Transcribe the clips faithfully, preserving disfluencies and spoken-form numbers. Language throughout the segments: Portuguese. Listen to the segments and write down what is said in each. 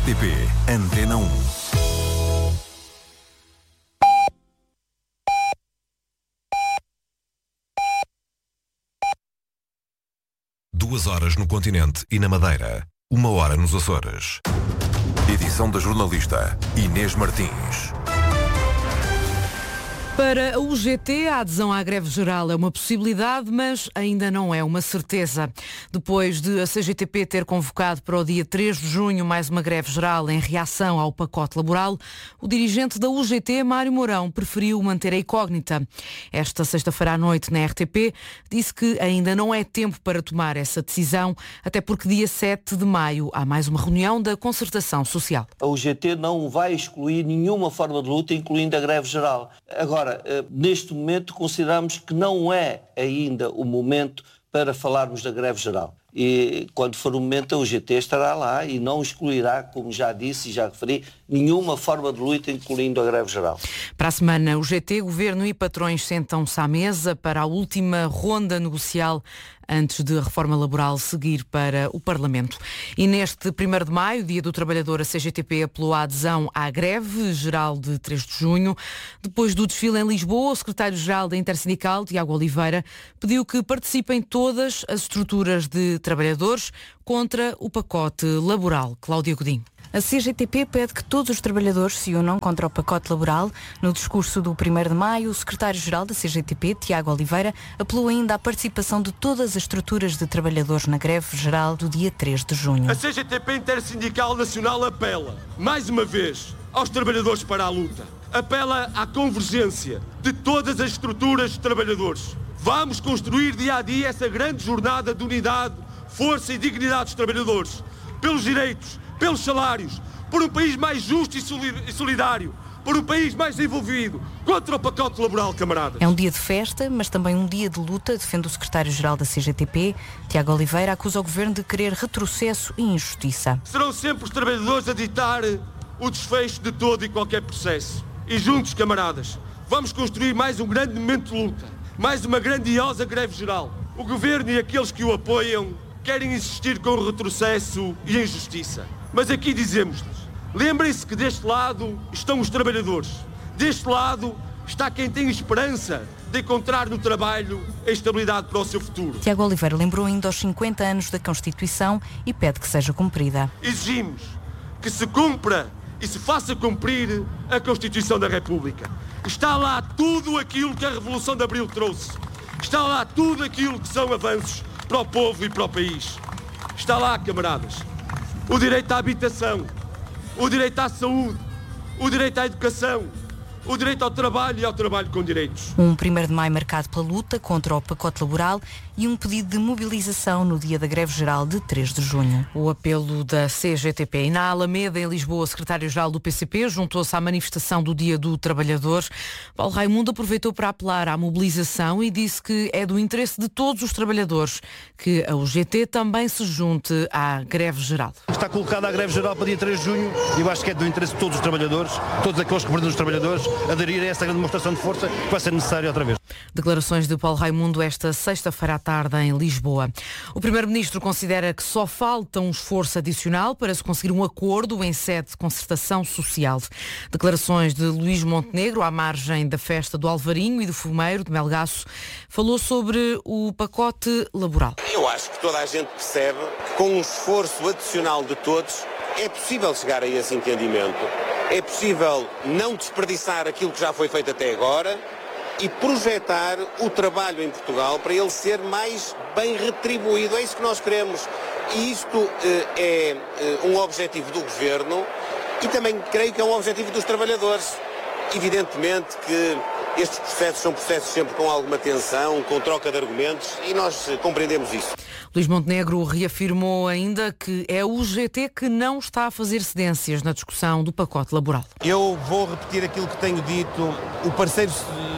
T P Antena um. Duas horas no continente e na Madeira. Uma hora nos Açores. Edição da jornalista Inês Martins. Para a U G T, a adesão à greve geral é uma possibilidade, mas ainda não é uma certeza. Depois de a C G T P ter convocado para o dia três de junho mais uma greve geral em reação ao pacote laboral, o dirigente da U G T, Mário Mourão, preferiu manter a incógnita. Esta sexta-feira à noite na R T P, disse que ainda não é tempo para tomar essa decisão, até porque dia sete de maio há mais uma reunião da concertação social. A U G T não vai excluir nenhuma forma de luta, incluindo a greve geral. Agora, neste momento consideramos que não é ainda o momento para falarmos da greve geral. E quando for o momento, a U G T estará lá e não excluirá, como já disse e já referi, nenhuma forma de luta, incluindo a greve geral. Para a semana, o U G T, Governo e patrões sentam-se à mesa para a última ronda negocial antes de a reforma laboral seguir para o Parlamento. E neste primeiro de maio, Dia do Trabalhador, a C G T P apelou à adesão à greve geral de três de junho. Depois do desfile em Lisboa, o secretário-geral da Intersindical, Tiago Oliveira, pediu que participem todas as estruturas de trabalhadores contra o pacote laboral. Cláudia Godinho. A C G T P pede que todos os trabalhadores se unam contra o pacote laboral. No discurso do primeiro de maio, o secretário-geral da C G T P, Tiago Oliveira, apelou ainda à participação de todas as estruturas de trabalhadores na greve geral do dia três de junho. A C G T P Intersindical Nacional apela, mais uma vez, aos trabalhadores para a luta. Apela à convergência de todas as estruturas de trabalhadores. Vamos construir dia a dia essa grande jornada de unidade, força e dignidade dos trabalhadores, pelos direitos, pelos salários, por um país mais justo e solidário, por um país mais desenvolvido, contra o pacote laboral, camaradas. É um dia de festa, mas também um dia de luta, defende o secretário-geral da C G T P. Tiago Oliveira acusa o governo de querer retrocesso e injustiça. Serão sempre os trabalhadores a ditar o desfecho de todo e qualquer processo. E juntos, camaradas, vamos construir mais um grande momento de luta, mais uma grandiosa greve geral. O governo e aqueles que o apoiam querem insistir com o retrocesso e a injustiça. Mas aqui dizemos-lhes, lembrem-se que deste lado estão os trabalhadores. Deste lado está quem tem esperança de encontrar no trabalho a estabilidade para o seu futuro. Tiago Oliveira lembrou ainda os cinquenta anos da Constituição e pede que seja cumprida. Exigimos que se cumpra e se faça cumprir a Constituição da República. Está lá tudo aquilo que a Revolução de Abril trouxe. Está lá tudo aquilo que são avanços para o povo e para o país. Está lá, camaradas, o direito à habitação, o direito à saúde, o direito à educação, o direito ao trabalho e ao trabalho com direitos. Um primeiro de maio marcado pela luta contra o pacote laboral e um pedido de mobilização no dia da greve geral de três de junho. O apelo da C G T P. E na Alameda, em Lisboa, o secretário-geral do P C P juntou-se à manifestação do Dia do Trabalhador. Paulo Raimundo aproveitou para apelar à mobilização e disse que é do interesse de todos os trabalhadores que a U G T também se junte à greve geral. Está colocada a greve geral para dia três de junho e eu acho que é do interesse de todos os trabalhadores, todos aqueles que representam os trabalhadores, aderir a essa grande demonstração de força que vai ser necessária outra vez. Declarações de Paulo Raimundo esta sexta-feira à tarde em Lisboa. O Primeiro-Ministro considera que só falta um esforço adicional para se conseguir um acordo em sede de concertação social. Declarações de Luís Montenegro à margem da festa do Alvarinho e do Fumeiro de Melgaço. Falou sobre o pacote laboral. Eu acho que toda a gente percebe que com um esforço adicional de todos é possível chegar a esse entendimento. É possível não desperdiçar aquilo que já foi feito até agora e projetar o trabalho em Portugal para ele ser mais bem retribuído. É isso que nós queremos. E isto eh, é eh, um objetivo do Governo e também creio que é um objetivo dos trabalhadores. Evidentemente que estes processos são processos sempre com alguma tensão, com troca de argumentos e nós eh, compreendemos isso. Luís Montenegro reafirmou ainda que é o U G T que não está a fazer cedências na discussão do pacote laboral. Eu vou repetir aquilo que tenho dito. O parceiro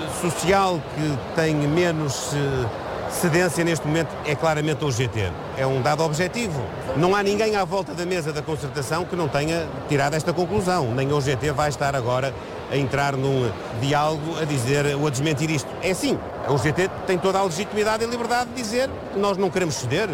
social que tem menos cedência neste momento é claramente o U G T. É um dado objetivo. Não há ninguém à volta da mesa da concertação que não tenha tirado esta conclusão. Nem o U G T vai estar agora a entrar num diálogo a dizer ou a desmentir isto. É sim, o U G T tem toda a legitimidade e liberdade de dizer que nós não queremos ceder.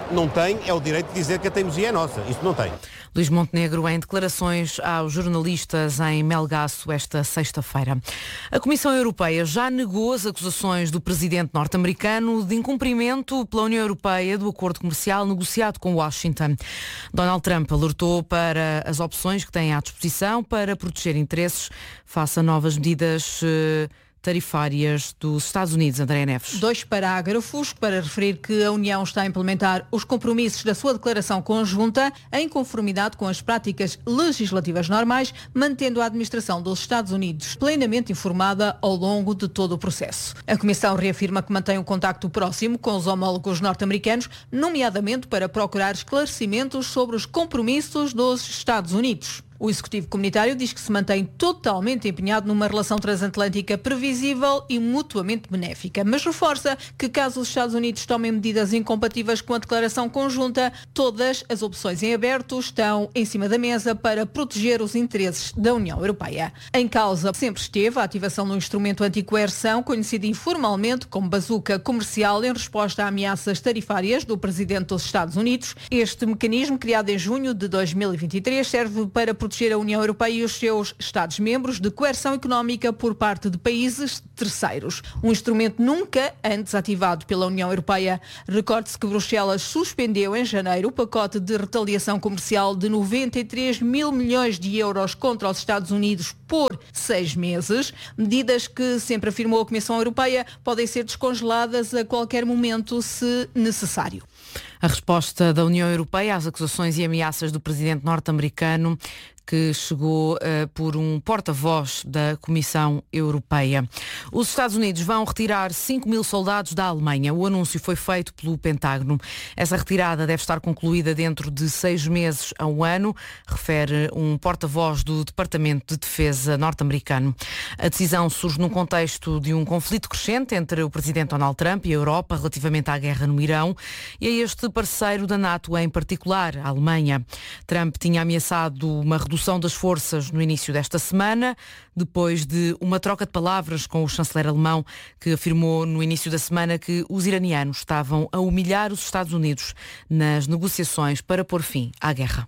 não tem é o direito de dizer que a teimosia é nossa. Isso não tem. Luís Montenegro em declarações aos jornalistas em Melgaço esta sexta-feira. A Comissão Europeia já negou as acusações do presidente norte-americano de incumprimento pela União Europeia do acordo comercial negociado com Washington. Donald Trump alertou para as opções que tem à disposição para proteger interesses face a novas medidas uh, tarifárias dos Estados Unidos. Andréa Neves. Dois parágrafos para referir que a União está a implementar os compromissos da sua declaração conjunta em conformidade com as práticas legislativas normais, mantendo a administração dos Estados Unidos plenamente informada ao longo de todo o processo. A Comissão reafirma que mantém um contacto próximo com os homólogos norte-americanos, nomeadamente para procurar esclarecimentos sobre os compromissos dos Estados Unidos. O Executivo Comunitário diz que se mantém totalmente empenhado numa relação transatlântica previsível e mutuamente benéfica, mas reforça que caso os Estados Unidos tomem medidas incompatíveis com a declaração conjunta, todas as opções em aberto estão em cima da mesa para proteger os interesses da União Europeia. Em causa sempre esteve a ativação do instrumento anticoerção, conhecido informalmente como bazuca comercial, em resposta a ameaças tarifárias do Presidente dos Estados Unidos. Este mecanismo, criado em junho de dois mil e vinte e três, serve para proteger proteger a União Europeia e os seus Estados-membros de coerção económica por parte de países terceiros. Um instrumento nunca antes ativado pela União Europeia. Recorde-se que Bruxelas suspendeu em janeiro o pacote de retaliação comercial de noventa e três mil milhões de euros contra os Estados Unidos por seis meses. Medidas que, sempre afirmou a Comissão Europeia, podem ser descongeladas a qualquer momento se necessário. A resposta da União Europeia às acusações e ameaças do presidente norte-americano, que chegou uh, por um porta-voz da Comissão Europeia. Os Estados Unidos vão retirar cinco mil soldados da Alemanha. O anúncio foi feito pelo Pentágono. Essa retirada deve estar concluída dentro de seis meses a um ano, refere um porta-voz do Departamento de Defesa norte-americano. A decisão surge num contexto de um conflito crescente entre o presidente Donald Trump e a Europa relativamente à guerra no Irão e a este parceiro da NATO, em particular, a Alemanha. Trump tinha ameaçado uma redução das forças no início desta semana, depois de uma troca de palavras com o chanceler alemão, que afirmou no início da semana que os iranianos estavam a humilhar os Estados Unidos nas negociações para pôr fim à guerra.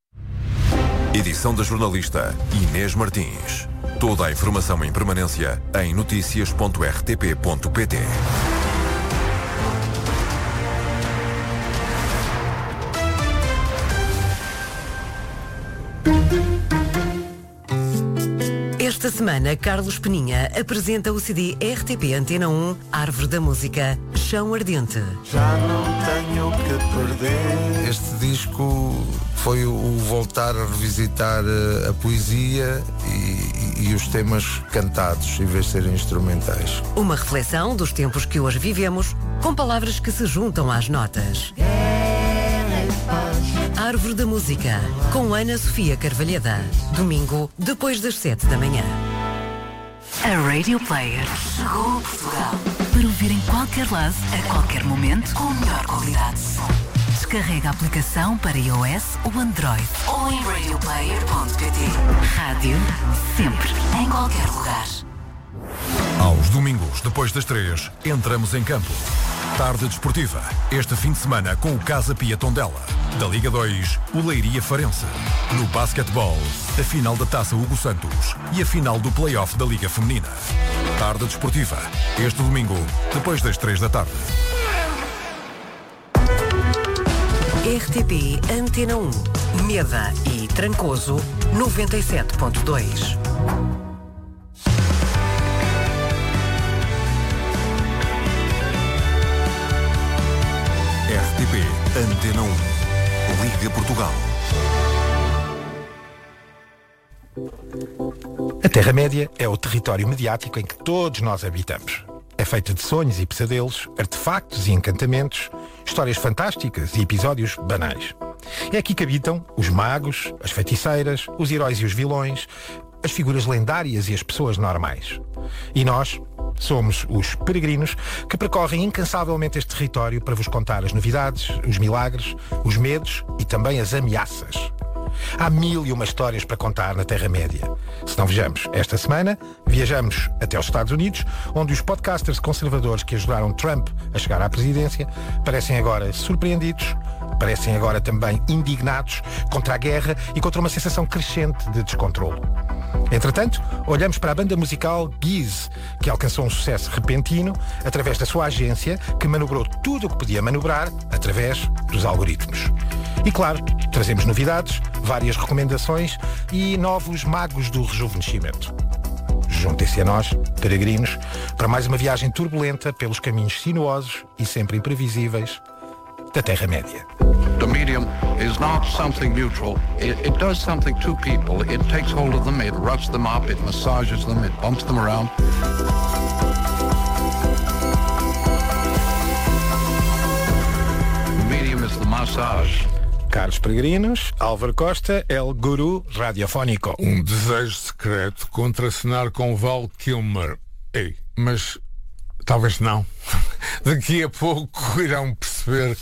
Edição da jornalista Inês Martins. Toda a informação em permanência em notícias ponto r t p ponto p t. Esta semana, Carlos Peninha apresenta o C D R T P Antena um, Árvore da Música, Chão Ardente. Já não tenho o que perder. Este disco foi o voltar a revisitar a poesia e, e os temas cantados, em vez de serem instrumentais. Uma reflexão dos tempos que hoje vivemos, com palavras que se juntam às notas. Árvore da Música, com Ana Sofia Carvalheda. Domingo, depois das sete da manhã. A Radio Player chegou a Portugal para ouvir em qualquer lado, a qualquer momento, com a melhor qualidade de som. Descarrega a aplicação para iOS ou Android ou em radio player ponto p t. Rádio, sempre, em qualquer lugar. Aos domingos, depois das três, entramos em campo. Tarde desportiva, este fim de semana com o Casa Pia Tondela. Da Liga dois, o Leiria Farense. No basquetebol, a final da Taça Hugo Santos e a final do play-off da Liga Feminina. Tarde desportiva, este domingo, depois das três da tarde. R T P Antena um, Meda e Trancoso, noventa e sete ponto dois. R T P Antena um, Liga Portugal. A Terra-média é o território mediático em que todos nós habitamos. É feita de sonhos e pesadelos, artefactos e encantamentos, histórias fantásticas e episódios banais. É aqui que habitam os magos, as feiticeiras, os heróis e os vilões, as figuras lendárias e as pessoas normais. E nós somos os peregrinos que percorrem incansavelmente este território para vos contar as novidades, os milagres, os medos e também as ameaças. Há mil e uma histórias para contar na Terra-média. Se não vejamos, esta semana viajamos até os Estados Unidos, onde os podcasters conservadores que ajudaram Trump a chegar à presidência parecem agora surpreendidos, parecem agora também indignados contra a guerra e contra uma sensação crescente de descontrolo. Entretanto, olhamos para a banda musical Giz, que alcançou um sucesso repentino através da sua agência, que manobrou tudo o que podia manobrar através dos algoritmos. E claro, trazemos novidades, várias recomendações e novos magos do rejuvenescimento. Juntem-se a nós, peregrinos, para mais uma viagem turbulenta pelos caminhos sinuosos e sempre imprevisíveis da Terra-média. The medium is not something neutral. It, it does something to people. It takes hold of them, it roughs them up, it massages them, it bumps them around. The medium is the massage. Caros peregrinos, Álvaro Costa, El Guru Radiofónico. Um desejo secreto contracenar com Val Kilmer. Ei, mas talvez não. Daqui a pouco irão perceber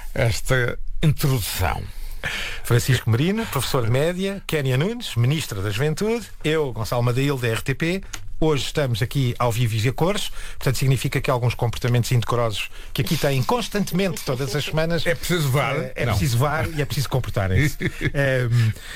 esta introdução. Francisco Merino, professor de média, Kénia Nunes, ministra da Juventude, eu, Gonçalo Madail, da R T P. Hoje estamos aqui ao vivo e a cores, portanto significa que alguns comportamentos indecorosos que aqui têm constantemente, todas as semanas... É preciso V A R. É, é preciso V A R e é preciso comportarem-se. é,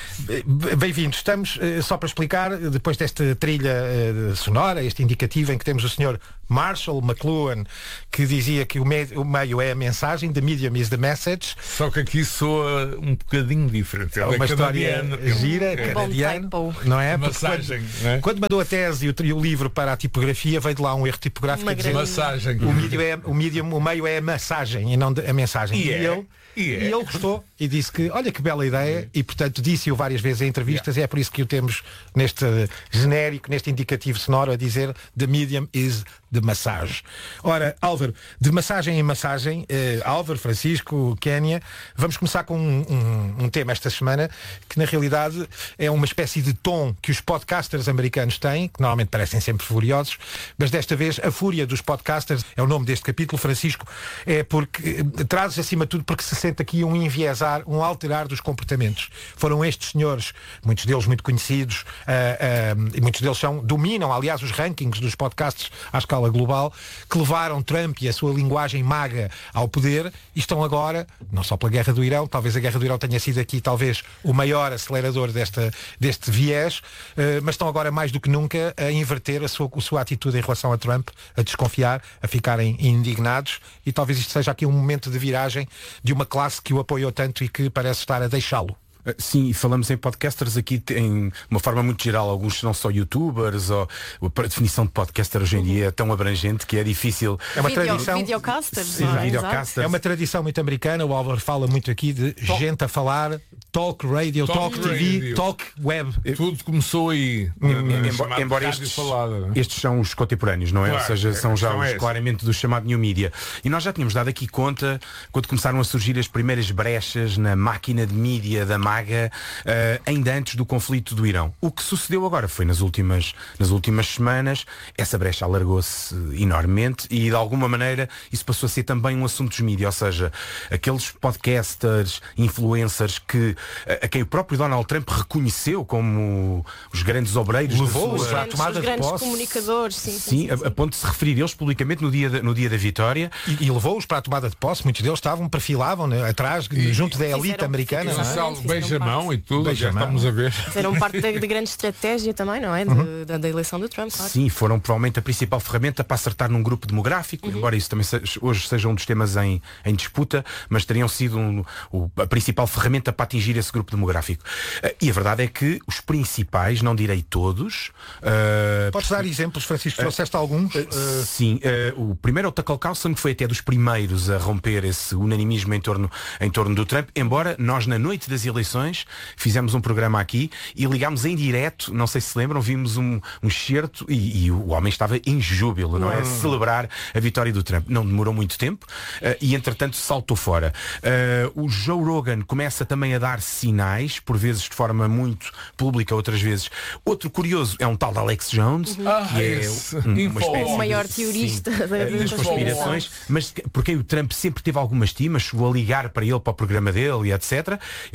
Bem-vindos. Estamos, só para explicar, depois desta trilha uh, sonora, este indicativo em que temos o senhor Marshall McLuhan, que dizia que o, me o meio é a mensagem, the medium is the message. Só que aqui soa um bocadinho diferente. É uma é história gira, é. canadiano, não é? Massagem, quando, não é? Quando mandou a tese e o, e o livro para a tipografia, veio de lá um erro tipográfico a dizer, massagem. O medium, é, o, medium, o meio é a massagem e não a mensagem. E, e é. ele E, é. e ele gostou e disse que, olha que bela ideia, e portanto disse-o várias vezes em entrevistas, yeah. E é por isso que o temos neste genérico, neste indicativo sonoro a dizer the medium is the massage. Ora, Álvaro, de massagem em massagem, eh, Álvaro, Francisco, Kénia, vamos começar com um, um, um tema esta semana que na realidade é uma espécie de tom que os podcasters americanos têm, que normalmente parecem sempre furiosos, mas desta vez a fúria dos podcasters, é o nome deste capítulo, Francisco, é porque eh, traz acima de tudo porque se sente aqui um enviesar, um alterar dos comportamentos. Foram estes senhores, muitos deles muito conhecidos, uh, uh, e muitos deles são, dominam, aliás, os rankings dos podcasts à escala global, que levaram Trump e a sua linguagem maga ao poder e estão agora, não só pela guerra do Irão, talvez a guerra do Irão tenha sido aqui talvez o maior acelerador desta, deste viés, uh, mas estão agora mais do que nunca a inverter a sua, a sua atitude em relação a Trump, a desconfiar, a ficarem indignados, e talvez isto seja aqui um momento de viragem de uma classe que o apoiou tanto e que parece estar a deixá-lo. Sim, e falamos em podcasters aqui em uma forma muito geral. Alguns não só youtubers, ou a definição de podcaster hoje em dia é tão abrangente que é difícil. É uma Video, tradição. Videocasters, Sim, não é? videocasters. É uma tradição muito americana. O Álvaro fala muito aqui de talk. Gente a falar, talk radio, talk, talk T V, radio. Talk web. Tudo começou aí. Hum, embora embora estes, falada, estes são os contemporâneos, não é? Claro, Ou seja, são já são os, claramente do chamado new media. E nós já tínhamos dado aqui conta quando começaram a surgir as primeiras brechas na máquina de mídia da MAGA. Uh, ainda antes do conflito do Irão. O que sucedeu agora foi nas últimas, nas últimas semanas, essa brecha alargou-se enormemente e de alguma maneira isso passou a ser também um assunto dos mídias, ou seja, aqueles podcasters, influencers que, a, a quem o próprio Donald Trump reconheceu como os grandes obreiros, levou-os à tomada de posse. Comunicadores, sim, sim, sim, sim, sim. A, a ponto de se referir eles publicamente no dia da, no dia da vitória. E, e levou-os para a tomada de posse, muitos deles estavam, perfilavam, né, atrás, e, junto da elite americana. Não é? Beijamão e tudo. Já Beijamão. Estamos a ver. Fizeram parte da, de grande estratégia também, não é? De, Uhum. da, da eleição do Trump, claro. Sim, foram provavelmente a principal ferramenta para acertar num grupo demográfico, uhum. Embora isso também seja, hoje seja um dos temas em, em disputa, mas teriam sido um, o, a principal ferramenta para atingir esse grupo demográfico. Uh, e a verdade é que os principais, não direi todos... Uh, Podes dar exemplos, Francisco? Trouxeste uh, alguns? Uh, sim, uh, o primeiro é o Tucker Carlson, que foi até dos primeiros a romper esse unanimismo em torno, em torno do Trump, embora nós na noite das eleições fizemos um programa aqui e ligámos em direto, não sei se se lembram, vimos um, um excerto e, e o homem estava em júbilo, não é? A celebrar a vitória do Trump. Não demorou muito tempo uh, e entretanto saltou fora. Uh, o Joe Rogan começa também a dar sinais, por vezes de forma muito pública, outras vezes. Outro curioso é um tal de Alex Jones, uhum. que é um, uma espécie o maior teorista sim, das conspirações, mas por quem o Trump sempre teve alguma estima, chegou a ligar para ele, para o programa dele e etcétera. E agora foi um dos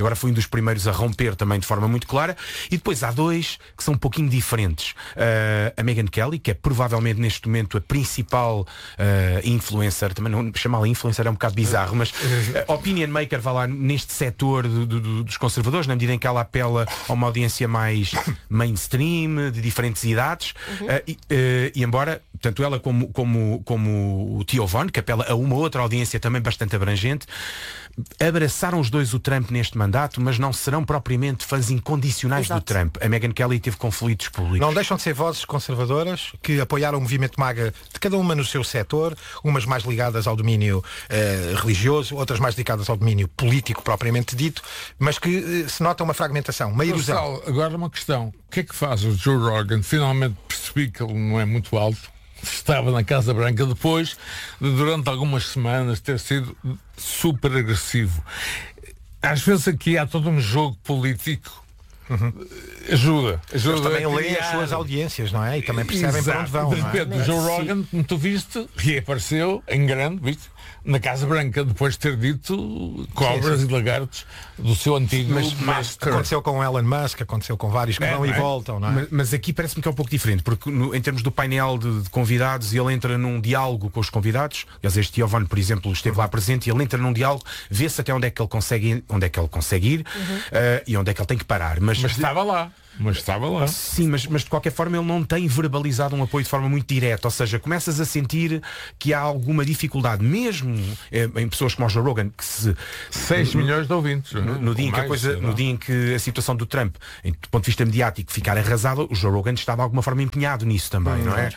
dos primeiros a romper também de forma muito clara. E depois há dois que são um pouquinho diferentes. Uh, a Megyn Kelly, que é provavelmente neste momento a principal uh, influencer, também não chamá-la influencer é um bocado bizarro, mas uh, opinion maker, vá lá, neste setor do, do, dos conservadores, na medida em que ela apela a uma audiência mais mainstream, de diferentes idades. Uhum. Uh, e, uh, e embora, tanto ela como, como, como o Theo Von, que apela a uma outra audiência também bastante abrangente, abraçaram os dois o Trump neste mandato, mas não serão propriamente fãs incondicionais Exato. do Trump. A Megyn Kelly teve conflitos públicos. Não deixam de ser vozes conservadoras que apoiaram o movimento MAGA de cada uma no seu setor, umas mais ligadas ao domínio eh, religioso, outras mais ligadas ao domínio político propriamente dito, mas que eh, se nota uma fragmentação, uma erosão. Gonçalo, agora uma questão. O que é que faz o Joe Rogan? Finalmente percebi que ele não é muito alto. Estava na Casa Branca depois de, durante algumas semanas, ter sido super agressivo. Às vezes aqui há todo um jogo político. Uhum. Ajuda, ajuda. Eles também leem as suas audiências, não é? E também percebem Exato. para onde vão. De repente, não é? o Joe Rogan, como tu viste, reapareceu em grande, viste? Na Casa Branca, depois de ter dito cobras sim, sim. e lagartos do seu antigo mas, mas aconteceu com Elon Musk, aconteceu com vários que é, vão e é? voltam, não é? Mas, mas aqui parece-me que é um pouco diferente, porque no, em termos do painel de, de convidados, ele entra num diálogo com os convidados. Aliás, este Giovanni, por exemplo, esteve lá presente e ele entra num diálogo, vê-se até onde é que ele consegue, onde é que ele consegue ir uhum. uh, e onde é que ele tem que parar. Mas, mas estava lá. Mas estava lá. Sim, mas, mas de qualquer forma ele não tem verbalizado um apoio de forma muito direta. Ou seja, começas a sentir que há alguma dificuldade, mesmo eh, em pessoas como o Joe Rogan, que se... seis milhões de ouvintes. No, no, dia, em que a coisa, no dia em que a situação do Trump, em, do ponto de vista mediático, ficar arrasada, o Joe Rogan estava de alguma forma empenhado nisso também, hum, não é?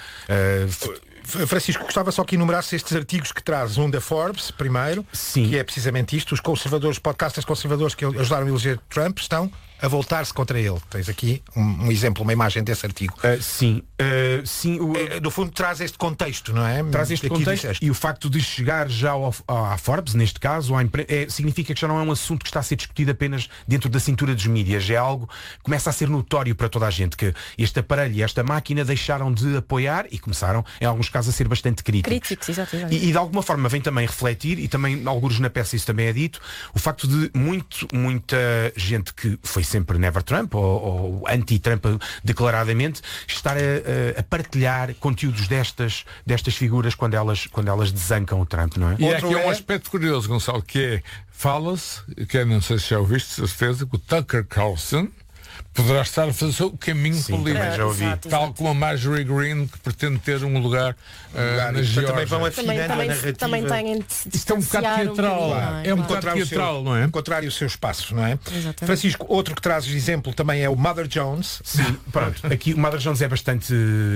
Uh, Francisco, gostava só que enumerasse estes artigos que traz, um da Forbes, primeiro, Sim. que é precisamente isto, os conservadores, podcasters conservadores que ajudaram a eleger Trump estão a voltar-se contra ele. Tens aqui um, um exemplo, uma imagem desse artigo. Uh, sim. Uh, sim o... uh, no fundo traz este contexto, não é? Traz este aqui contexto disseste. E o facto de chegar já ao, à Forbes, neste caso, à impre... é, significa que já não é um assunto que está a ser discutido apenas dentro da cintura dos mídias. É algo que começa a ser notório para toda a gente, que este aparelho e esta máquina deixaram de apoiar e começaram, em alguns casos, a ser bastante críticos. Críticos, exatamente. E, e de alguma forma vem também refletir, e também, alguns na peça isso também é dito, o facto de muito, muita gente que foi sempre Never Trump ou, ou anti-Trump declaradamente estar a, a partilhar conteúdos destas, destas figuras quando elas, quando elas desancam o Trump, não é? E Outro aqui é um aspecto curioso, Gonçalo, que é, fala-se, que não sei se já ouviste, certeza, que o Tucker Carlson poderá estar a fazer o caminho Sim, político, já ouvi. Exato, tal como a Marjorie Green, que pretende ter um lugar, uh, lugar na Geórgia. Também vão afinando a narrativa. Também têm de Isto é um bocado teatral, um é, é um bocado teatral, seu, não é? Encontrar o seu espaço, não é? Exatamente. Francisco, outro que trazes de exemplo também é o Mother Jones. Sim, pronto. Aqui o Mother Jones é bastante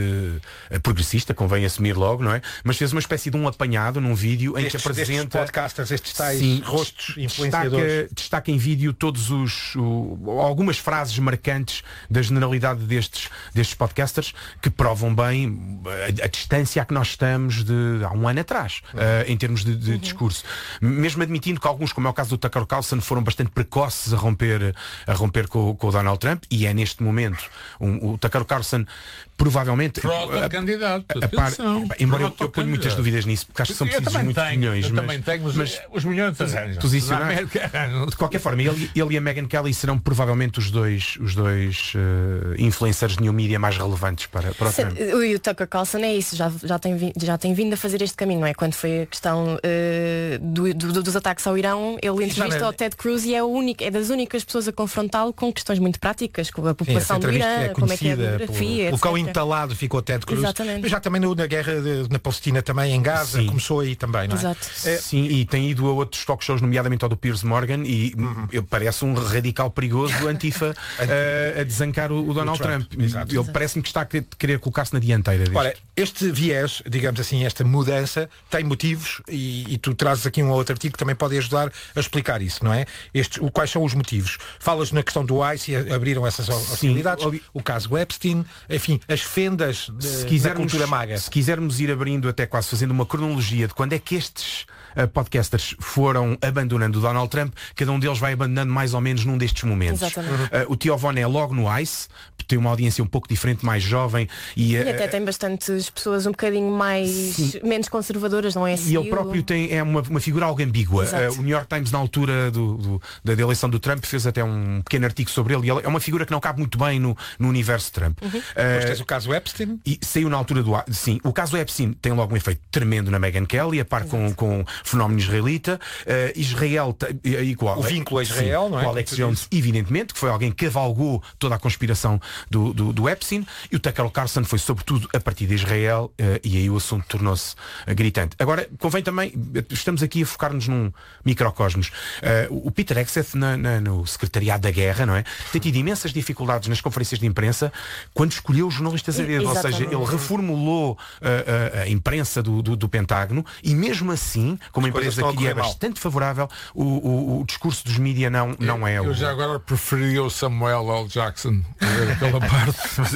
uh, progressista, convém assumir logo, não é? Mas fez uma espécie de um apanhado num vídeo em estes, que apresenta estes podcasters, estes tais sim, rostos influenciadores. Destaca, destaca em vídeo todos os o, algumas frases marcantes das generalidade destes, destes podcasters que provam bem a, a distância a que nós estamos de há um ano atrás, uhum. uh, em termos de, de uhum. discurso. Mesmo admitindo que alguns, como é o caso do Tucker Carlson, foram bastante precoces a romper, a romper com, com o Donald Trump, e é neste momento um, o Tucker Carlson provavelmente a, candidato, a, a par, embora eu, eu ponho muitas dúvidas nisso, porque acho que são precisos muitos tenho, milhões. Eu mas, também tenho, mas, mas os milhões arranjam. De qualquer forma, ele, ele e a Megyn Kelly serão provavelmente os dois, os dois uh, influencers de new media mais relevantes para, para o Trump. E o Tucker Carlson é isso, já, já, tem, já tem vindo a fazer este caminho, não é? Quando foi a questão uh, do, do, dos ataques ao Irão, ele entrevista ao Ted Cruz e é, o único, é das únicas pessoas a confrontá-lo com questões muito práticas, com a população do Irã, é como é que é a demografia, o quão entalado ficou Ted Cruz. Exatamente. Mas já também na guerra de, na Palestina, também em Gaza, Sim. começou aí também, não é? Exato. É, Sim, e tem ido a outros talk shows, nomeadamente ao do Piers Morgan, e uhum. parece um radical perigoso antifa a, a desancar o, o Donald o Trump. Trump. Exato. Ele parece-me que está a querer, querer colocar-se na dianteira disto. Ora, este viés, digamos assim, esta mudança, tem motivos, e, e tu trazes aqui um outro artigo que também pode ajudar a explicar isso, não é? Estes, o, quais são os motivos? Falas na questão do ICE e abriram essas hostilidades, Sim. o caso Epstein, enfim, as fendas de, se quisermos, da cultura maga. Se quisermos ir abrindo até quase fazendo uma cronologia de quando é que estes uh, podcasters foram abandonando o Donald Trump, cada um deles vai abandonando mais ou menos num destes momentos. Exatamente. Uh, o Theo Giovanni é logo no Ice, tem uma audiência um pouco diferente, mais jovem. E, e até tem bastantes pessoas um bocadinho mais sim. menos conservadoras, não é assim? E ele próprio tem, é uma, uma figura algo ambígua. Uh, o New York Times, na altura do, do, da eleição do Trump, fez até um pequeno artigo sobre ele. E ele é uma figura que não cabe muito bem no, no universo Trump. Uhum. Uh, Mas tens o caso Epstein? E saiu na altura do... Sim, o caso Epstein tem logo um efeito tremendo na Megyn Kelly, a par com, com o fenómeno israelita. Uh, Israel... E, qual, o vínculo a Israel, sim, não é? O Alex Jones, evidentemente, que foi alguém que cavalgou toda a conspiração do, do, do Epstein. E o Tucker Carlson foi sobretudo a partir de Israel, uh, e aí o assunto tornou-se uh, gritante. Agora, convém também, estamos aqui a focar-nos num microcosmos. Uh, o Peter Hegseth, na, na, no Secretariado da Guerra, não é? Tem tido imensas dificuldades nas conferências de imprensa quando escolheu os jornalistas a dedo. Ou seja, ele reformulou uh, a, a imprensa do, do, do Pentágono e mesmo assim, como a empresa que é bastante favorável, o, o, o discurso dos mídias não, não é eu, o... Eu já agora preferia o Samuel L. Jackson pela parte.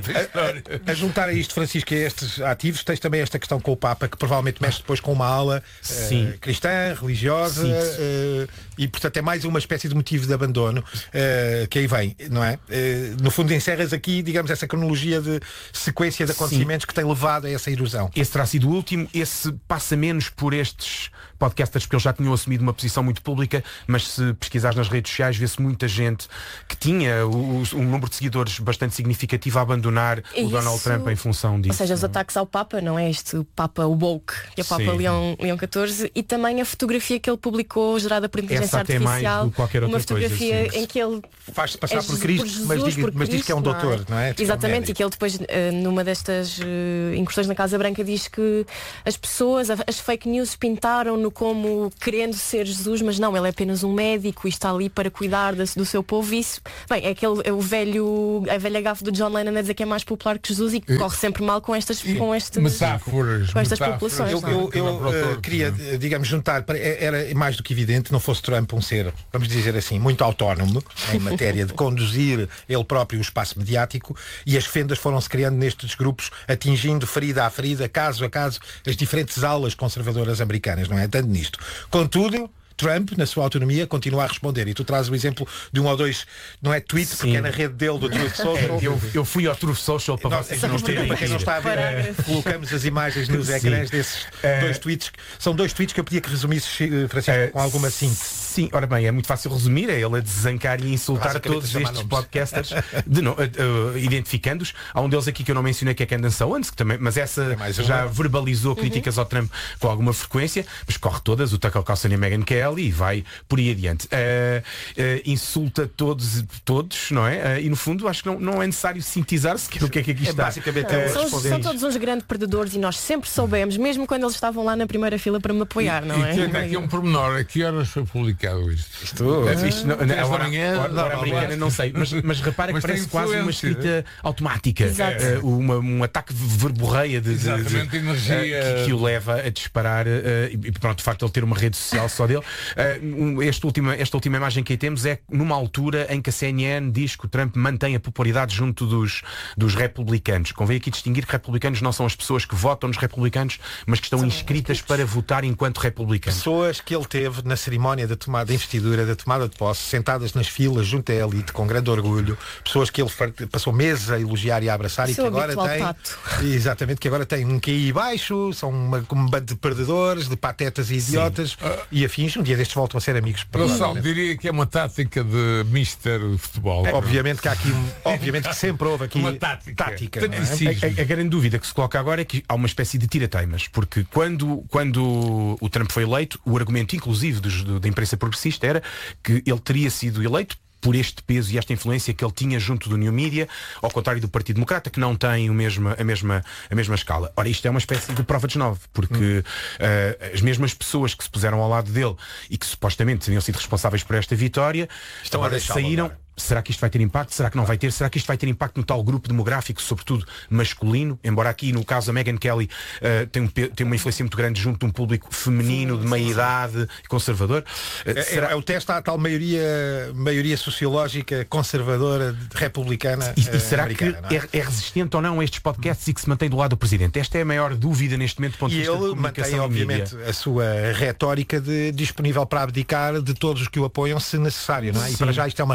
A, a juntar a isto, Francisco, a estes ativos, tens também esta questão com o Papa, que provavelmente mexe depois com uma ala uh, cristã, religiosa, uh, e portanto é mais uma espécie de motivo de abandono uh, que aí vem, não é? Uh, no fundo encerras aqui, digamos, essa cronologia de sequência de acontecimentos Sim. que tem levado a essa erosão. Esse terá sido o último, esse passa menos por estes podcasters, porque eles já tinham assumido uma posição muito pública, mas se pesquisares nas redes sociais vê-se muita gente que tinha o, o, um número de seguidores bastante significativo a abandonar Isso... o Donald Trump em função disso. Ou seja, os ataques ao Papa, não é este o Papa, o woke, que é o Papa Leão, Leão catorze, e também a fotografia que ele publicou, gerada por inteligência artificial, uma fotografia coisa, em que ele faz-se passar é por Cristo, por Jesus, mas, diz, mas Cristo, diz que é um doutor, não é? Não é? Exatamente, e que ele depois, numa destas incursões na Casa Branca, diz que as pessoas, as fake news pintaram-no como querendo ser Jesus, mas não, ele é apenas um médico e está ali para cuidar do, do seu povo. Isso, bem, é aquele é o velho, a velha gafe do John Lennon a dizer que é mais popular que Jesus e que e, corre sempre mal com estas, e, com estas, metáforas, com estas metáforas. populações. Eu, eu, eu, eu uh, queria, digamos, juntar, era mais do que evidente, não fosse Trump um ser, vamos dizer assim, muito autónomo em matéria de conduzir ele próprio o espaço mediático, e as fendas foram-se criando nestes grupos, atingindo ferida a ferida, caso a caso, as diferentes aulas conservadoras americanas, não é? Tanto nisto. Contudo, Trump, na sua autonomia, continua a responder. E tu trazes o exemplo de um ou dois, não é tweet, Sim. porque é na rede dele, do Truth Social. eu, eu fui ao Truth Social para Nós, vocês não terem. Para quem não está a ver, é, colocamos as imagens nos Sim. ecrãs desses é, dois tweets. São dois tweets que eu pedia que resumisse, Francisco, é, com alguma síntese. Sim, ora bem, é muito fácil resumir, é ele a desancar e insultar todos estes nomes. podcasters, de no, uh, uh, identificando-os. Há um deles aqui que eu não mencionei, que é Candace Owens, que também, mas essa é já verbalizou críticas uhum. ao Trump com alguma frequência, mas corre todas, o Tucker Carlson e a Megyn Kelly, e vai por aí adiante. Uh, uh, insulta todos, todos, não é? Uh, e no fundo acho que não, não é necessário sintetizar-se o que é que aqui está. É basicamente é são, são todos uns grandes perdedores e nós sempre soubemos, mesmo quando eles estavam lá na primeira fila para me apoiar, e, não é? E tem aqui um pormenor, a que horas foi publicado isto? Isto, é, isto não, não, agora, agora americana não sei, mas, mas repara mas que parece quase uma escrita automática, uh, uma, um ataque verborreia de, de, de, de energia uh, que, que o leva a disparar uh, e pronto, de facto ele ter uma rede social só dele. Uh, este última, esta última imagem que aí temos é numa altura em que a C N N diz que o Trump mantém a popularidade junto dos, dos republicanos. Convém aqui distinguir que republicanos não são as pessoas que votam nos republicanos, mas que estão são inscritas para votar enquanto republicanos. Pessoas que ele teve na cerimónia da tomada de investidura, da tomada de posse, sentadas nas filas junto à elite, com grande orgulho, pessoas que ele passou meses a elogiar e a abraçar e que agora tem exatamente, que agora tem um Q I baixo, são uma, um bando de perdedores, de patetas e idiotas uh, e afins. Um dia destes voltam a ser amigos. Eu só diria que é uma tática de mister de futebol. É, obviamente que há aqui um, obviamente que sempre houve aqui uma tática, tática é? a, a, a grande dúvida que se coloca agora é que há uma espécie de tira-teimas, porque quando, quando o Trump foi eleito, o argumento inclusive dos, do, da imprensa progressista era que ele teria sido eleito por este peso e esta influência que ele tinha junto do New Media, ao contrário do Partido Democrata, que não tem o mesmo, a, mesma, a mesma escala. Ora, isto é uma espécie de prova de nove, porque hum. uh, as mesmas pessoas que se puseram ao lado dele e que supostamente teriam sido responsáveis por esta vitória, estão agora a saíram. Agora. Será que isto vai ter impacto? Será que não vai ter? Será que isto vai ter impacto no tal grupo demográfico, sobretudo masculino? Embora aqui, no caso da Megyn Kelly, uh, tem, um, tem uma influência muito grande junto de um público feminino, de meia-idade, conservador. Uh, é, será... é o teste à tal maioria, maioria sociológica conservadora, republicana. E, uh, e será que é? É, é resistente ou não a estes podcasts e que se mantém do lado do Presidente? Esta é a maior dúvida neste momento do ponto de vista de comunicação. E ele mantém, obviamente, a sua retórica de disponível para abdicar de todos os que o apoiam, se necessário, não é? E para já isto é uma retórica.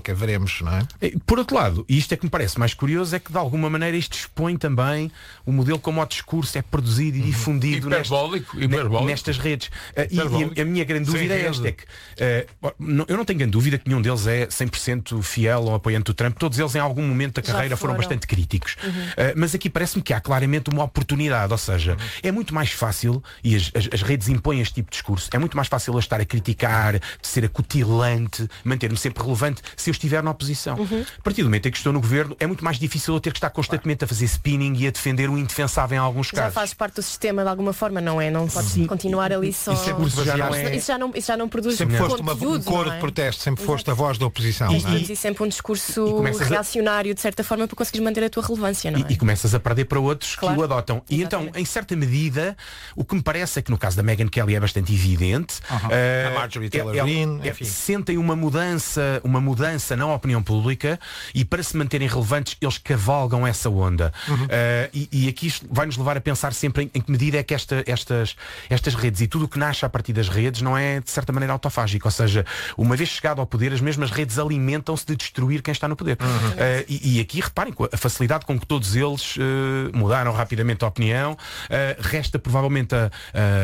polémica, veremos, não é? Por outro lado, e isto é que me parece mais curioso, é que de alguma maneira isto expõe também o modelo como o discurso é produzido e difundido hiperbólico, nestas, hiperbólico. nestas redes. Uh, e, e a, a minha grande dúvida Sem é esta, é rede. que uh, não, eu não tenho grande dúvida que nenhum deles é cem por cento fiel ou apoiante do Trump. Todos eles em algum momento da Já carreira foram. foram bastante críticos. Uhum. Uh, mas aqui parece-me que há claramente uma oportunidade, ou seja, uhum. é muito mais fácil, e as, as, as redes impõem este tipo de discurso, é muito mais fácil eu estar a criticar, de ser acutilante, manter-me sempre relevante se eu estiver na oposição. Uhum. A partir do momento em que estou no governo, é muito mais difícil eu ter que estar constantemente a fazer spinning e a defender o indefensável em alguns Já casos. fazes parte do sistema de alguma forma, não é? Não podes Sim. continuar ali só. Isso, é, isso, já não é... isso, já não, isso já não produz sempre foste uma, conteúdo, um coro não é? de protesto, sempre foste a voz da oposição. Tens de não é? produzir sempre um discurso começas a- reacionário, de certa forma, para conseguires manter a tua relevância, não é? E, e começas a perder para outros Claro. que o adotam. E então, em certa medida, o que me parece é que no caso da Meghan Kelly é bastante evidente. Uhum. eh, A Marjorie Taylor é- é- Greene, é- enfim. sentem uma mudança, uma mudança na opinião pública e para se manterem relevantes eles cavalgam essa onda. Uhum. Eh, e, e aqui isto vai nos levar a pensar sempre em, em que medida é que esta, estas, estas redes e tudo o que nasce a partir das redes não é de certa maneira autofágico. Ou seja, uma vez chegado ao poder, as mesmas redes alimentam-se de destruir quem está no poder. Uhum. Eh, e, e aqui reparem com a facilidade com que todos eles eh, mudaram rapidamente a opinião. Eh, resta provavelmente a,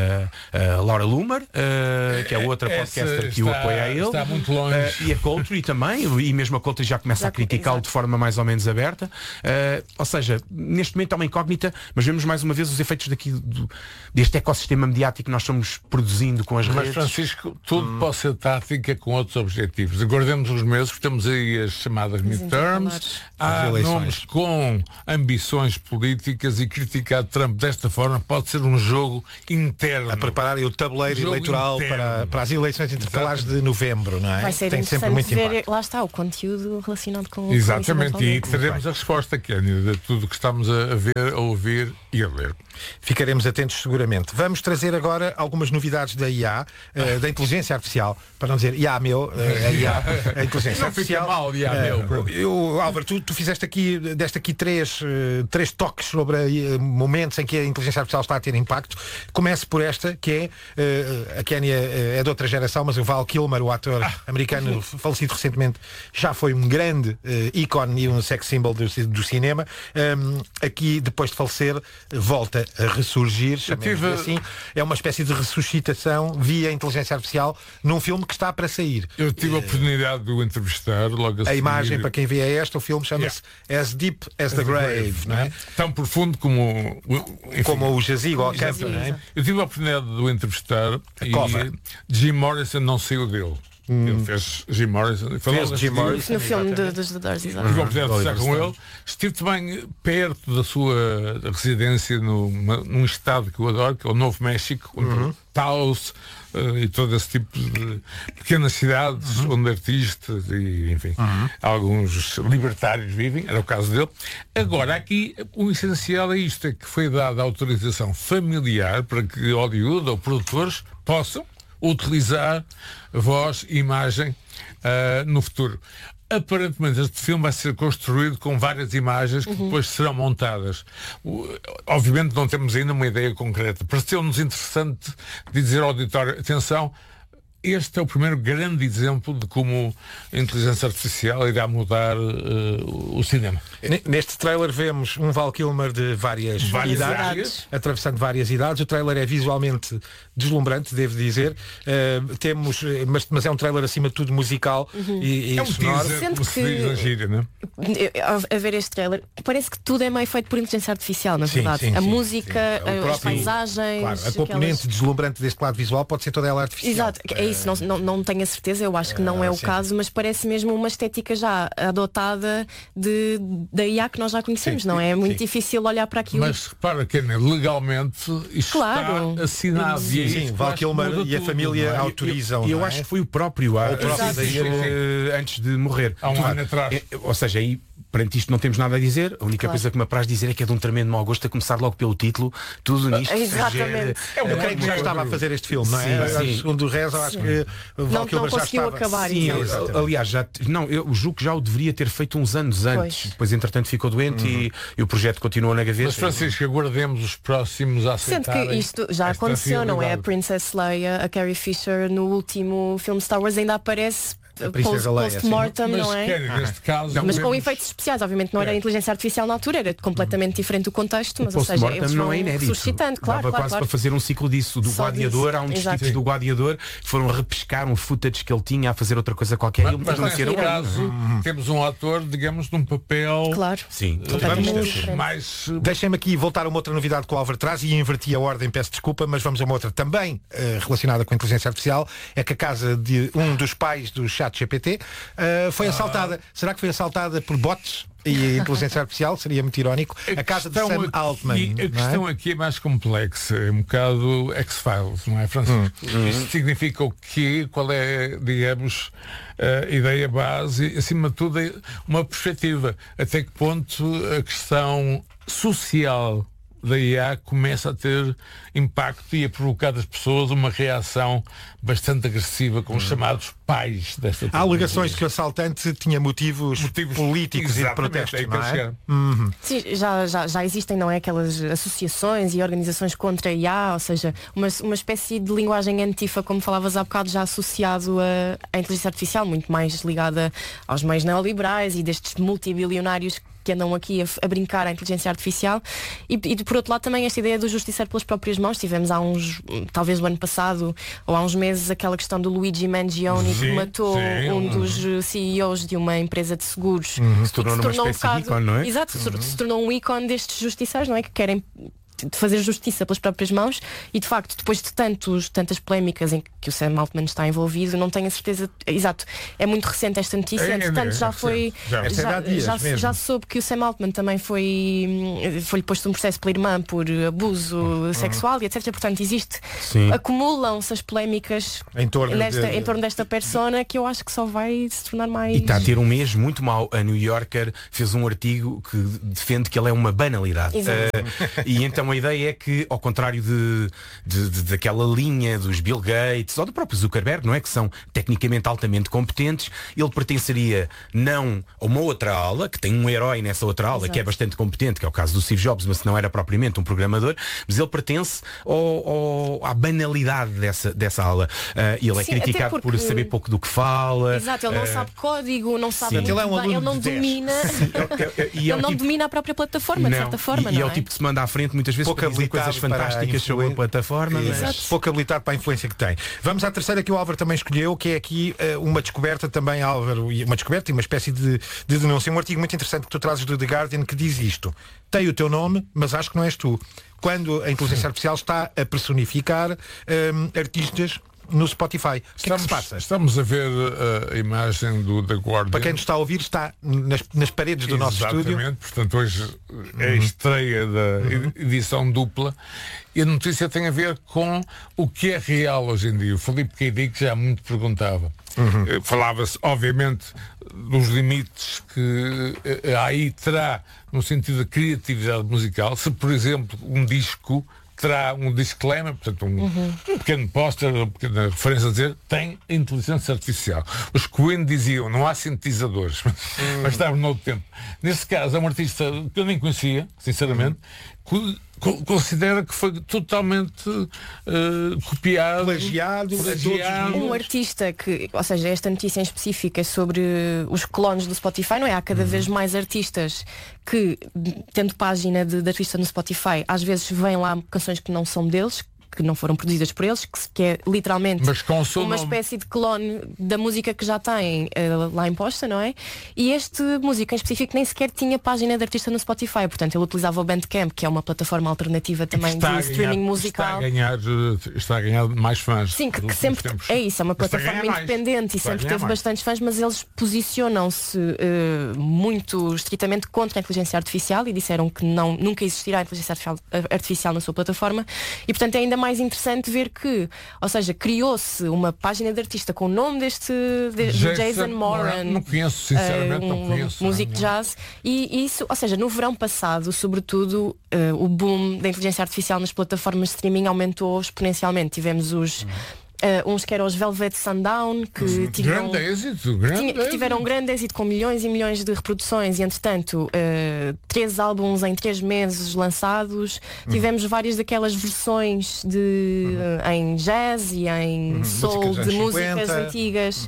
a, a Laura Loomer, eh, que é outra Essa podcaster que o está- apoia a ele. está muito longe. Eh, e a Coultry também, e mesmo a Coultry já começa Já a criticá-lo de forma mais ou menos aberta. Eh, ou seja, neste momento é uma incógnita, mas vemos mais uma vez os efeitos daqui do, deste ecossistema mediático que nós estamos produzindo com as Mas, redes. Francisco, tudo Hum. pode ser tática com outros objetivos. Aguardemos uns meses, porque temos aí as chamadas midterms, há As eleições. nomes com ambições políticas e criticar Trump desta forma pode ser um jogo interno. A prepararem o tabuleiro Jogo eleitoral interno. para, para as eleições intercalares de novembro, não é? Vai ser Tem sempre interessante muito ver, impacto. lá está, o conteúdo relacionado com o Exatamente, com isso e eventualmente. teremos a resposta, Kénia, de tudo o que estamos a ver, a ouvir e a ler. Ficaremos atentos seguramente. Vamos trazer agora algumas novidades da I A, eh, da inteligência artificial, para não dizer I A meu, eh, a I A, a inteligência Não fica artificial. mal, I A Eh, meu. eu, Álvaro, tu, tu fizeste aqui, deste aqui três, eh, três toques sobre eh, momentos em que a inteligência artificial está a ter impacto. Comece por esta, que é, eh, a Kénia eh, é de outra geração, mas o Val Kilmer, o ator Ah. americano falecido recentemente, já foi um grande eh, ícone e um sex symbol do, do cinema. Um, aqui, depois de falecer, volta a ressurgir, chamemos tive- assim. É uma espécie de ressuscitação via inteligência artificial num filme que está para sair. Eu tive a oportunidade de o entrevistar logo a A seguir. imagem, para quem vê é esta, o filme chama-se As Deep as the Grave, não é? Tão profundo como o, enfim, Como o jazigo ou a Exato. campo, não é? Eu tive a oportunidade de o entrevistar e cova. Jim Morrison não saiu dele. Ele fez Jim Morrison. Foi Fez logo a Jim seguir. Morrison. No filme de- Exatamente. dos The Doors, exato. Tive a oportunidade de Oliver estar com Stone. ele. Estive também perto da sua residência numa, num estado que eu adoro, que é o Novo México, onde Uhum. Taos eh, e todo esse tipo de pequenas cidades Uhum. onde artistas e, enfim, alguns libertários vivem, era o caso dele. Agora, aqui, o essencial é isto, é que foi dada a autorização familiar para que Hollywood ou produtores possam utilizar voz e imagem ah, no futuro. Aparentemente este filme vai ser construído com várias imagens que depois serão montadas. O- Obviamente não temos ainda uma ideia concreta. Pareceu-nos interessante dizer ao auditório, atenção, este é o primeiro grande exemplo de como a inteligência artificial irá mudar eh, o cinema. N- Neste trailer vemos um Val Kilmer de várias, Várias idades, idades. atravessando várias idades. O trailer é visualmente deslumbrante, devo dizer. Uh, temos, eh, mas, mas é um trailer acima de tudo musical e, e É um sonoro. teaser, Sendo como se que- diz na gíria, não é? Eu- A, a ver este trailer, parece que tudo é meio feito por inteligência artificial, na Sim, verdade. sim, a sim, música, sim. É o as próprio- paisagens. Claro, a aquelas- componente deslumbrante deste lado visual pode ser toda ela artificial. Exato, é isso, não, não, não tenho a certeza, eu acho que não é o sim. caso, mas parece mesmo uma estética já adotada de, da I A que nós já conhecemos, Sim, não é? É sim, muito sim. difícil olhar para aquilo. Mas repara que legalmente isto Claro. está assinado. Sim, e é sim, isto que Val acho que Kilmer muda e a tudo, família não é? autorizam. E eu não é? acho que foi o próprio a, Ou o próprio a dizer, sim, sim. eh, antes de morrer. Há um Claro, ano atrás. é- ou seja, aí perante isto não temos nada a dizer. A única Claro. coisa que me apraz dizer é que é de um tremendo mau gosto, a começar logo pelo título. Tudo nisto Exatamente. É Eu creio que já estava a fazer este filme, não é? Sim, sim. Segundo o Reza, acho que o Val Não- Kilmer não já conseguiu estava. acabar, Sim, exato. eu- aliás, já, não, eu julgo que já o deveria ter feito uns anos antes. Pois. Depois, entretanto, ficou doente e, e o projeto continuou na gaveta. Mas Francisco, aguardemos os próximos a Sendo aceitarem que isto já esta aconteceu, não é? A realidade. Princess Leia, a Carrie Fisher, no último filme Star Wars ainda aparece post-mortem, não é? Quer, neste caso, não, mas vemos... com efeitos especiais, obviamente não era inteligência artificial na altura, era completamente diferente o contexto, mas o ou seja, eles não vão é inédito. suscitando, claro, Dava claro, quase claro. para fazer um ciclo disso, do Só Gladiador, disso. há um Exato. distinto do Gladiador, foram repescar um footage que ele tinha a fazer outra coisa qualquer Mas, e mas neste caso, uhum. temos um ator, digamos, num papel... Claro. Sim. Vamos mais... Deixem-me aqui voltar a uma outra novidade que o Álvaro traz e inverti a ordem, peço desculpa, mas vamos a uma outra também uh, relacionada com a inteligência artificial. É que a casa de um dos pais do ChatGPT uh, foi ah. assaltada. Será que foi assaltada por bots? E a inteligência artificial, seria muito irónico. A, a casa de Sam aqui, Altman. A questão é? aqui é mais complexa, é um bocado X-Files, não é, Francisco? Hum. Isto significa o quê? Qual é, digamos, a ideia base e, acima de tudo, uma perspectiva. Até que ponto a questão social da I A começa a ter impacto e a provocar das pessoas uma reação bastante agressiva com os hum. chamados pais desta Há alegações que o assaltante tinha motivos, motivos políticos e de protesto, é não é? Uhum. Sim, já, já, já existem, não é, aquelas associações e organizações contra a I A, ou seja, uma, uma espécie de linguagem antifa, como falavas há bocado, já associado a, à inteligência artificial, muito mais ligada aos meios neoliberais e destes multibilionários que andam aqui a, a brincar à inteligência artificial e, e por outro lado também esta ideia do justiceiro pelas próprias mãos. Tivemos há uns, talvez o ano passado ou há uns meses, aquela questão do Luigi Mangione, sim, que matou sim, um dos C E Os de uma empresa de seguros, uhum, se tornou, se tornou uma um espécie de ícone, não é? Exato, uhum. se tornou um ícone destes justiceiros, não é? Que querem de fazer justiça pelas próprias mãos e de facto depois de tantos, tantas polémicas em que o Sam Altman está envolvido, não tenho a certeza, exato, é muito recente esta notícia, é, entretanto é, já foi já, já, já, já, já soube que o Sam Altman também foi foi-lhe posto um processo pela irmã por abuso uhum. sexual e etcétera. Portanto existe, sim. acumulam-se as polémicas em torno, nesta, de... em torno desta persona que eu acho que só vai se tornar mais... E está a ter um mês muito mau. A New Yorker fez um artigo que defende que ela é uma banalidade. Uh, e então a ideia é que, ao contrário de, de, de, daquela linha dos Bill Gates ou do próprio Zuckerberg, não é? Que são tecnicamente altamente competentes, ele pertenceria não a uma outra ala, que tem um herói nessa outra ala, exato, que é bastante competente, que é o caso do Steve Jobs, mas não era propriamente um programador, mas ele pertence ao, ao, à banalidade dessa, dessa ala. Uh, ele é sim, criticado porque... por saber pouco do que fala. Exato, ele não uh... sabe código, não sabe sim, ele, é um bem, ele não domina sim, é, é, é, ele é não tipo... domina a própria plataforma, não, de certa forma. E, não e é o tipo que se manda à frente muitas vezes para dizer coisas fantásticas sobre a plataforma. Mas... pouco habilitado para a influência que tem. Vamos à terceira que o Álvaro também escolheu, que é aqui uh, uma descoberta também, Álvaro, uma descoberta e uma espécie de, de denúncia. Um artigo muito interessante que tu trazes do The Guardian que diz isto: tem o teu nome, mas acho que não és tu. Quando a inteligência artificial está a personificar um, artistas no Spotify. O que é que se passa? Estamos a ver uh, a imagem do The Guardian. Para quem nos está a ouvir, está nas, nas paredes do Exatamente, nosso estúdio. Exatamente, portanto hoje é a estreia da uhum. edição dupla e a notícia tem a ver com o que é real hoje em dia. O Filipe Queidic já muito perguntava. Uhum. Falava-se, obviamente, dos limites que a A I terá no sentido da criatividade musical. Se, por exemplo, um disco terá um disclaimer, portanto um, uhum. um pequeno póster, uma pequena referência a dizer tem inteligência artificial. Os Queen diziam não há sintetizadores, uhum. mas estavam no outro tempo. Nesse caso é um artista que eu nem conhecia, sinceramente, uhum. co considera que foi totalmente uh, copiado, plagiado, plagiado. Um artista que, ou seja, esta notícia em específica é sobre os clones do Spotify, não é? Há cada uhum. vez mais artistas que, tendo página de, de artista no Spotify, às vezes vêm lá canções que não são deles, que não foram produzidas por eles, que, que é literalmente uma nome. espécie de clone da música que já têm uh, lá imposta, não é? E este música em específico nem sequer tinha página de artista no Spotify, portanto ele utilizava o Bandcamp, que é uma plataforma alternativa também de ganhar, streaming musical. Está a ganhar, está a ganhar mais fãs. Sim, que, que sempre tempos. É isso, é uma plataforma independente e sempre teve mais. bastantes fãs, mas eles posicionam-se uh, muito estritamente contra a inteligência artificial e disseram que não, nunca existirá inteligência artificial na sua plataforma e portanto é ainda mais mais interessante ver que, ou seja, criou-se uma página de artista com o nome deste de, Jason, Jason Moran, não conheço, sinceramente, uh, um, não conheço, músico de jazz, e isso, ou seja, no verão passado, sobretudo, uh, o boom da inteligência artificial nas plataformas de streaming aumentou exponencialmente. Tivemos os Uh, uns que eram os Velvet Sundown, que, Uhum. tinham, Grande êxito, grande tinha- que tiveram um grande êxito com milhões e milhões de reproduções e, entretanto, uh, três álbuns em três meses lançados. Uhum. Tivemos várias daquelas versões de, uh, em jazz e em Uhum. soul, Músicas de anos músicas cinquenta. antigas.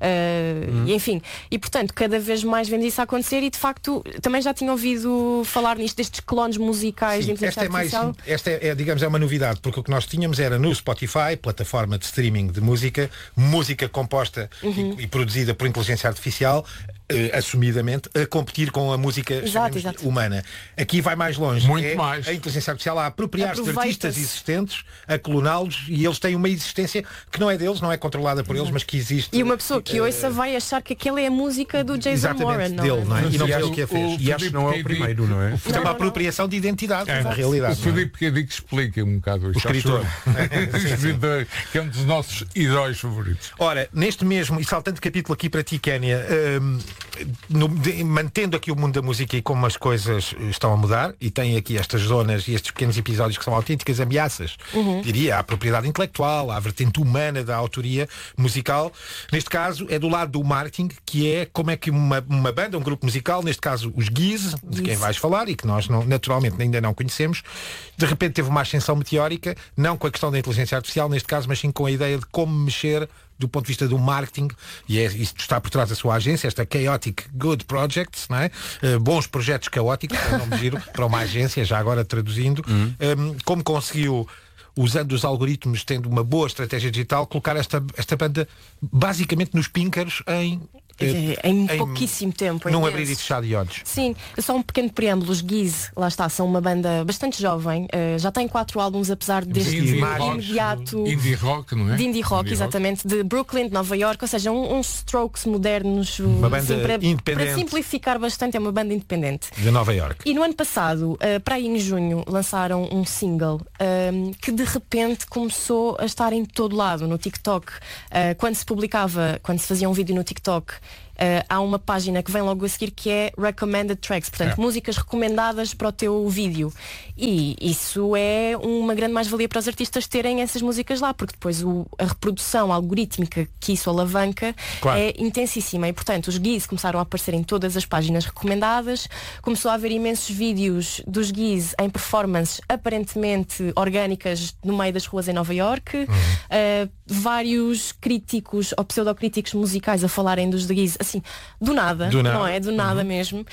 Uh, e, enfim, e portanto, cada vez mais vemos isso a acontecer e, de facto, também já tinha ouvido falar nisto, destes clones musicais de Sim, inteligência esta é mais, artificial. esta é, é, digamos, é uma novidade, porque o que nós tínhamos era no Spotify, plataforma de streaming de música, música composta Uhum. e, e produzida por inteligência artificial, eh, assumidamente, a competir com a música Exato, chamemos, exato. humana. Aqui vai mais longe. Muito é mais. A inteligência artificial a apropriar-se de Aproveita-se. artistas existentes, a cloná-los, e eles têm uma existência que não é deles, não é controlada por eles, mas que existe. E uma pessoa que ouça vai achar que aquela é a música do Jason Exatamente, Moran, não dele, é? não é? E não E foi acho- ele que a fez. E acho que não é o primeiro, não é? Foi uma apropriação de identidade, É. na realidade. O Filipe Cadic explica um bocado isto. O escritor. O escritor, que é um dos nossos heróis favoritos. Ora, neste mesmo e saltante capítulo aqui para ti, Kénia, hum, no- de- mantendo aqui o mundo da música e como as coisas estão a mudar, e tem aqui estas zonas e estes pequenos episódios que são autênticas ameaças, Uhum. diria, à propriedade intelectual, à vertente humana da autoria musical. Neste caso, é do lado do marketing, que é como é que uma, uma banda, um grupo musical, neste caso os Giz, de quem Giz. vais falar e que nós não, naturalmente ainda não conhecemos, de repente teve uma ascensão meteórica, não com a questão da inteligência artificial neste caso, mas sim com a ideia de como mexer do ponto de vista do marketing, e é, isto está por trás da sua agência, esta Chaotic Good Projects, não é? Uh, bons projetos caóticos, é um nome giro para uma agência, já agora traduzindo, um, como conseguiu, usando os algoritmos, tendo uma boa estratégia digital, colocar esta, esta banda basicamente nos píncaros em É, em pouquíssimo tempo. é Num imenso. abrir e fechar de olhos. Sim, só um pequeno preâmbulo. Os Giz, lá está, são uma banda bastante jovem. eh, já tem quatro álbuns, apesar deste Indie imediato. rock, indie rock, não é? De indie rock, Indie exatamente, de Brooklyn, de Nova York, ou seja, um- uns strokes modernos. Uma banda para, independente. para simplificar bastante, é uma banda independente. De Nova York. E no ano passado, eh, para aí em junho, lançaram um single ehm, que de repente começou a estar em todo lado, no TikTok. Eh, quando se publicava, quando se fazia um vídeo no TikTok, eh, há uma página que vem logo a seguir que é Recommended Tracks, portanto, É. músicas recomendadas para o teu vídeo. E isso é uma grande mais-valia para os artistas terem essas músicas lá, porque depois o- a reprodução algorítmica que isso alavanca Claro. é intensíssima. E portanto os Giz começaram a aparecer em todas as páginas recomendadas, começou a haver imensos vídeos dos Giz em performances aparentemente orgânicas no meio das ruas em Nova York, uh, vários críticos ou pseudocríticos musicais a falarem dos Giz assim, do nada, Do nada. não é? Do nada mesmo.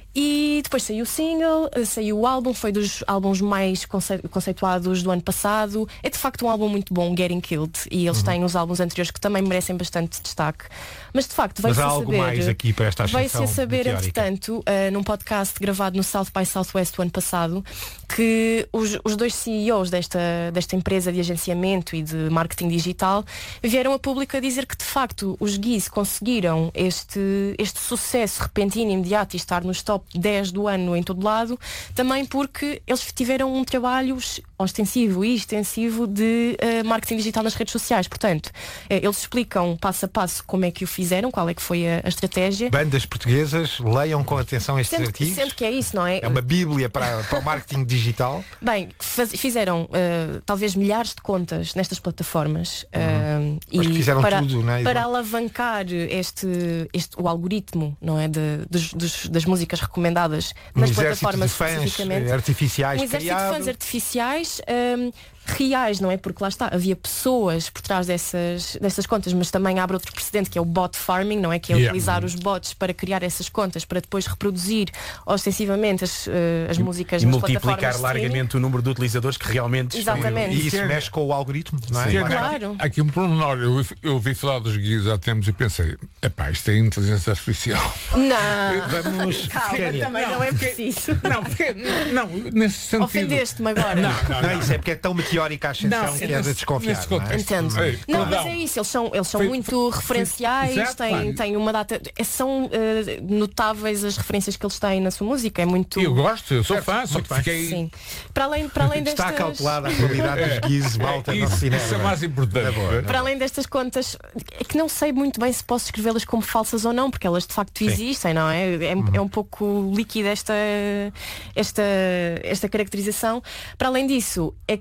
E depois saiu o single, eh, saiu o álbum, foi dos álbuns mais conce- conceituados do ano passado. É de facto um álbum muito bom, Getting Killed, e eles têm os álbuns anteriores que também merecem bastante destaque. Mas de facto Mas veio-se há a algo saber, mais aqui para esta veio-se ascensão a saber, meteórica. entretanto, eh, num podcast gravado no South by Southwest do ano passado, que os, os dois C E Os desta, desta empresa de agenciamento e de marketing digital vieram a público a dizer que de facto os Giz conseguiram este, este sucesso repentino, imediato e estar nos top dez do ano em todo lado, também porque eles tiveram um trabalho ostensivo e extensivo de eh, marketing digital nas redes sociais. Portanto, eh, eles explicam passo a passo como é que o fizeram, qual é que foi a, a estratégia. Bandas portuguesas, leiam com atenção estes Sendo, artigos. sendo que é isso, não é? É uma bíblia para, para o marketing digital. Bem, faz- fizeram uh, talvez milhares de contas nestas plataformas uh, Mas que fizeram para, tudo, não é? para alavancar este, este, o algoritmo, não é? De, dos- dos- das músicas recomendadas Um nas exército plataformas de fãs especificamente. eh, artificiais Um exército criado. de fãs artificiais um, reais, não é? Porque lá está, havia pessoas por trás dessas, dessas contas, mas também abre outro precedente que é o bot farming, não é? Que é Yeah. utilizar os bots para criar essas contas, para depois reproduzir ostensivamente as, eh, as músicas E nas multiplicar plataformas de streaming. largamente o número de utilizadores que realmente estão- Exatamente. E isso mexe com o algoritmo, não é? Sim, Lá está. Claro. Há aqui um pormenor. Eu, eu ouvi falar dos Giz há tempos e pensei, epá, isto é inteligência artificial. Não, Vamos. calma, Kénia. também não é preciso. Não, porque, não, nesse sentido. Ofendeste-me agora. Não, não, Não, isso é porque é tão meteórica a ascensão Não, que é de nesse- desconfiar. nesse não é? contexto. Entendo. Ei, Não, perdão. mas é isso, eles são, eles são Foi- muito referenciais, Exato, têm, claro. têm uma data. é- São eh, notáveis as referências que eles têm na sua música. É muito. Eu gosto, eu sou Certo, fã, só muito que bem. fiquei. Sim. Para além, para além destas. Está calculada a qualidade dos Giz, malta, não isso, se isso é mais importante. Para além destas contas, é que não sei muito bem se posso escrevê-las como falsas ou não, porque elas de facto existem, não é? É, é um pouco líquida esta, esta, esta caracterização. Para além disso, é que eles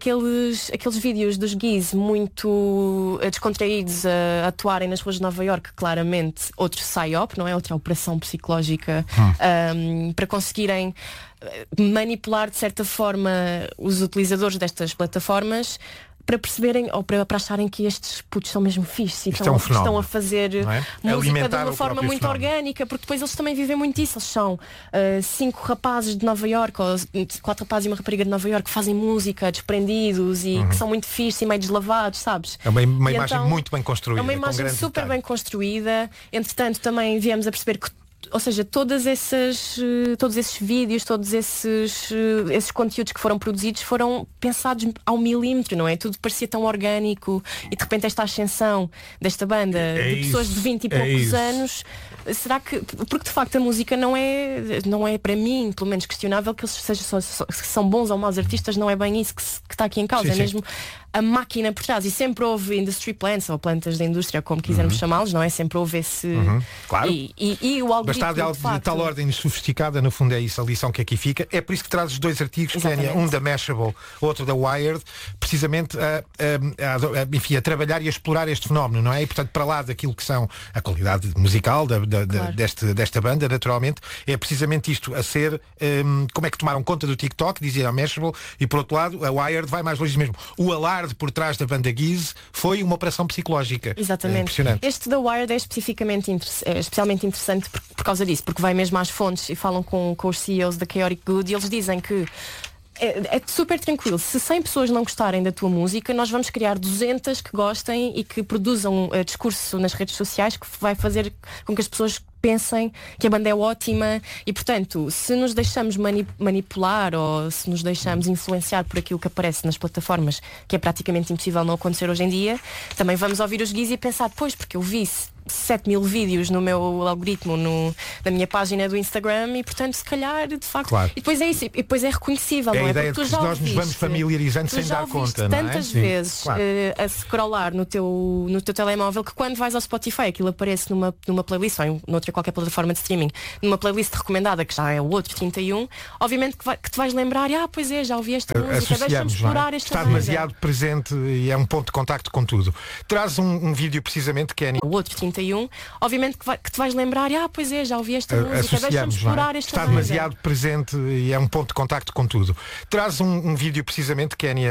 aqueles, aqueles vídeos dos Geese muito descontraídos a atuarem nas ruas de Nova Iorque, claramente outro psyop, não é? Outra operação psicológica hum. um, para conseguirem manipular de certa forma os utilizadores destas plataformas para perceberem ou para, para acharem que estes putos são mesmo fixes e estão, é um estão a fazer é? música Alimentar de uma forma muito fenómeno. orgânica, porque depois eles também vivem muito isso. Eles são uh, cinco rapazes de Nova Iorque ou quatro rapazes e uma rapariga de Nova Iorque que fazem música desprendidos e uhum. que são muito fixes e meio deslavados, sabes? É uma, uma imagem então, muito bem construída. É uma imagem super detalhe. bem construída. Entretanto, também viemos a perceber que ou seja, todas essas, todos esses vídeos, todos esses, esses conteúdos que foram produzidos foram pensados ao milímetro, não é? Tudo parecia tão orgânico e de repente esta ascensão desta banda é de isso, pessoas de vinte e poucos é anos, será que... Porque de facto a música não é, não é para mim, pelo menos questionável, que eles sejam, se são bons ou maus artistas, não é bem isso que, se, que está aqui em causa, sim, é mesmo... Sim. A máquina por trás, e sempre houve industry plants ou plantas da indústria, como quisermos uhum. chamá-los, não é? Sempre houve esse uhum. claro. e, e, e o algoritmo Bastado de, de, de tal ordem sofisticada, no fundo é isso a lição que aqui fica. É por isso que trazes dois artigos, Kénia, um da Mashable, outro da Wired, precisamente a, a, a, a, enfim, a trabalhar e a explorar este fenómeno, não é? E portanto, para lá daquilo que são a qualidade musical da, da, claro. deste, desta banda, naturalmente, é precisamente isto a ser um, como é que tomaram conta do TikTok, dizia a Mashable, e por outro lado a Wired vai mais longe mesmo. O alarde por trás da banda Geese foi uma operação psicológica. Exatamente. É impressionante. Este da Wired é especificamente é especialmente interessante por, por causa disso, porque vai mesmo às fontes e falam com, com os C E Os da Chaotic Good e eles dizem que É, é super tranquilo. Se cem pessoas não gostarem da tua música, nós vamos criar duzentas que gostem e que produzam uh, discurso nas redes sociais que vai fazer com que as pessoas pensem que a banda é ótima e, portanto, se nos deixamos mani- manipular ou se nos deixamos influenciar por aquilo que aparece nas plataformas, que é praticamente impossível não acontecer hoje em dia, também vamos ouvir os Geese e pensar, pois, porque eu vi sete mil vídeos no meu algoritmo, no, na minha página do Instagram e, portanto, se calhar, de facto... Claro. E depois é isso, e depois é reconhecível, é não é? a ideia de que nós nos vamos familiarizando sem dar conta, não é? tantas Sim, vezes claro. uh, a scrollar no teu, no teu telemóvel que quando vais ao Spotify aquilo aparece numa, numa playlist ou em noutra qualquer plataforma de streaming, numa playlist recomendada que já é o outro trinta e um, obviamente que, vai, que te vais lembrar, ah, pois é, já ouvi esta música, deixa-me explorar é? esta Está banda. demasiado presente e é um ponto de contacto com tudo. Traz um, um vídeo precisamente, Kénia. O outro trinta e um, obviamente que, vai, que te vais lembrar, ah, pois é, já ouvi esta música, deixa-me explorar é? esta Está banda. demasiado presente e é um ponto de contacto com tudo. Traz um, um vídeo precisamente, Kénia.